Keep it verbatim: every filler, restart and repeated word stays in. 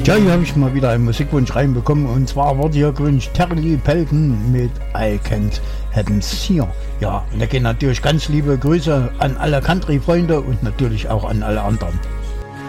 Tja, hier habe ich mal wieder einen Musikwunsch reinbekommen, und zwar wurde hier gewünscht Terry Pelton mit I Can't Haven's Here. Ja, und da gehen natürlich ganz liebe Grüße an alle Country-Freunde und natürlich auch an alle anderen.